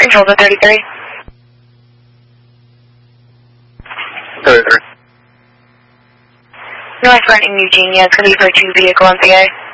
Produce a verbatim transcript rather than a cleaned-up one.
control to thirty-three. thirty-three. North front in Eugenia, it's going to be for a two vehicle M P A.